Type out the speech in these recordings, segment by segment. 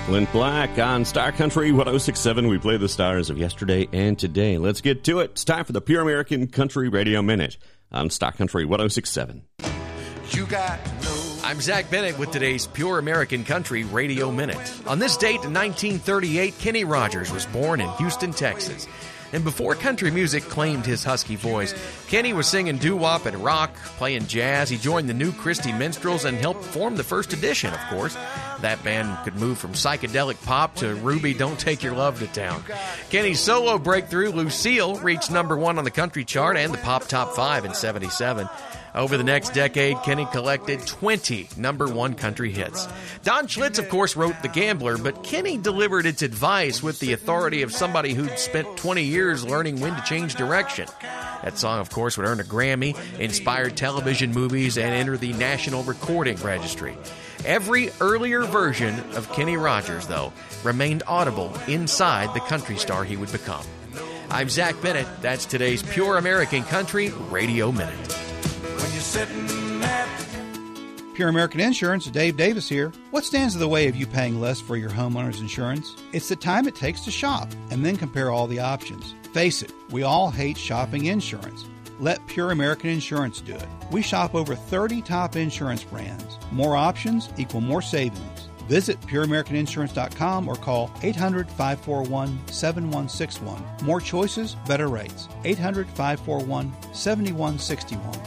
Clint Black on Star Country 106.7. We play the stars of yesterday and today. Let's get to it. It's time for the Pure American Country Radio Minute on Star Country 106.7. You got to know. I'm Zach Bennett with today's Pure American Country Radio Minute. On this date in 1938, Kenny Rogers was born in Houston, Texas. And before country music claimed his husky voice, Kenny was singing doo-wop and rock, playing jazz. He joined the New Christy Minstrels and helped form the First Edition, of course. That band could move from psychedelic pop to Ruby, Don't Take Your Love to Town. Kenny's solo breakthrough, Lucille, reached number 1 on the country chart and the pop top 5 in '77. Over the next decade, Kenny collected 20 number 1 country hits. Don Schlitz, of course, wrote The Gambler, but Kenny delivered its advice with the authority of somebody who'd spent 20 years learning when to change direction. That song, of course, would earn a Grammy, inspired television movies, and enter the National Recording Registry. Every earlier version of Kenny Rogers, though, remained audible inside the country star he would become. I'm Zach Bennett. That's today's Pure American Country Radio Minute. Pure American Insurance, Dave Davis here. What stands in the way of you paying less for your homeowner's insurance? It's the time it takes to shop and then compare all the options. Face it, we all hate shopping insurance. Let Pure American Insurance do it. We shop over 30 top insurance brands. More options equal more savings. Visit pureamericaninsurance.com or call 800-541-7161. More choices, better rates. 800-541-7161.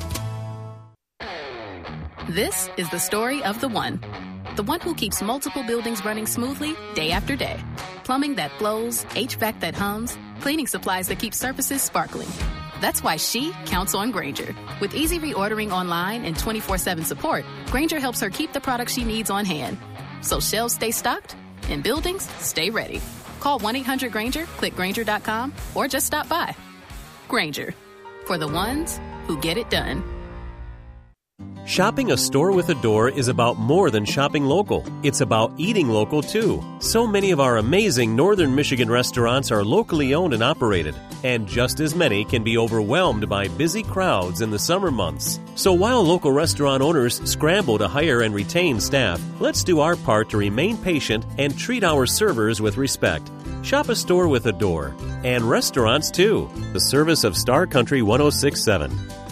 This is the story of the one who keeps multiple buildings running smoothly day after day. Plumbing that flows, HVAC that hums, cleaning supplies that keep surfaces sparkling. That's why she counts on Grainger. With easy reordering online and 24/7 support, Grainger helps her keep the products she needs on hand. So shelves stay stocked and buildings stay ready. Call 1-800-GRAINGER, click Grainger.com, or just stop by. Grainger, for the ones who get it done. Shopping a store with a door is about more than shopping local. It's about eating local, too. So many of our amazing Northern Michigan restaurants are locally owned and operated, and just as many can be overwhelmed by busy crowds in the summer months. So while local restaurant owners scramble to hire and retain staff, let's do our part to remain patient and treat our servers with respect. Shop a store with a door. And restaurants, too. The service of Star Country 106.7.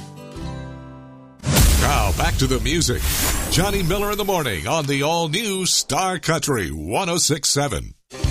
Now, back to the music. Johnny Miller in the morning on the all-new Star Country 106.7.